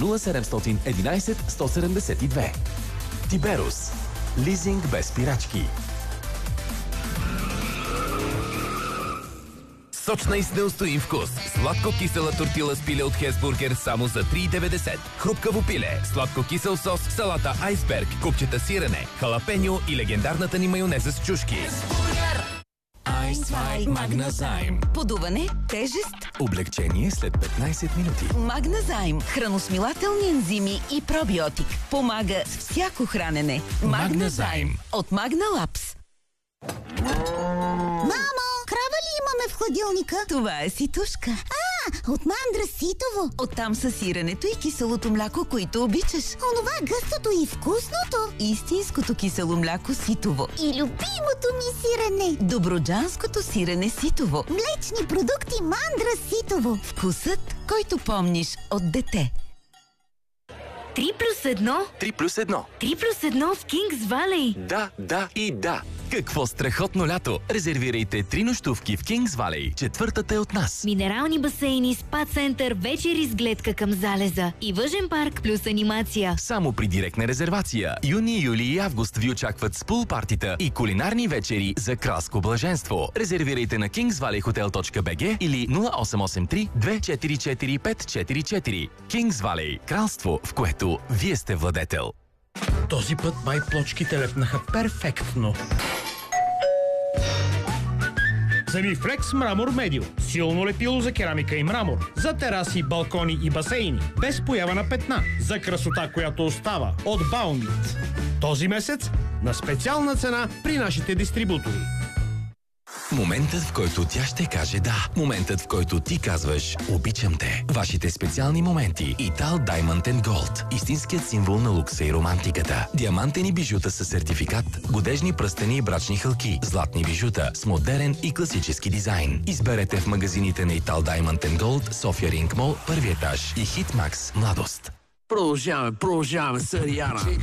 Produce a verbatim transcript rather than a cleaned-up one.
нула седемстотин единайсет сто седемдесет и две. Тиберус. Лизинг без спирачки. Сочна и с неустоим вкус. Сладко-кисела тортила с пиле от Хесбургер само за три деветдесет. Хрупкаво пиле, сладко-кисел сос, салата айсберг, купчета сирене, халапеньо и легендарната ни майонеза с чушки. Айсвай Магназайм. Подуване, тежест, Облегчение след петнайсет минути. Магназайм. Храносмилателни ензими и пробиотик. Помага с всяко хранене. Магназайм. От Магна Лапс. Мамо, крава ли имаме в хладилника? Това е ситушка. А, от мандра ситово. Оттам са сиренето и киселото мляко, които обичаш. Онова гъстото и вкусното. Истинското кисело мляко ситово. И любимото ми сирене. Доброджанското сирене ситово. Млечни продукти мандра ситово. Вкусът, който помниш от дете. Три плюс едно? три плюс едно. Три плюс едно в Кингс Валей. Да, да и да. Какво страхотно лято! Резервирайте три нощувки в Кингс Валей. Четвъртата е от нас. Минерални басейни, спа център, вечери с гледка към залеза и въжен парк плюс анимация. Само при директна резервация. Юни, юли и август ви очакват с пул партита и кулинарни вечери за кралско блаженство. Резервирайте на кингс валей хотел точка би джи или нула осем осем три две четири четири пет четири четири. Кингс Валей. Кралство, в което вие сте владетел. Този път май плочките лепнаха перфектно. Семифлекс мрамор медио. Силно лепило за керамика и мрамор. За тераси, балкони и басейни. Без поява на петна. За красота, която остава. От Баумит. Този месец на специална цена при нашите дистрибутори. Моментът, в който тя ще каже да. Моментът, в който ти казваш обичам те. Вашите специални моменти. Итал Diamond and Gold. Истинският символ на лукса и романтиката. Диамантени бижута със сертификат, годежни пръстени и брачни хълки, златни бижута с модерен и класически дизайн. Изберете в магазините на Итал Diamond and Gold, София Ринг Мол, първи етаж и Хитмакс Младост. Продължаваме, продължаваме сериала.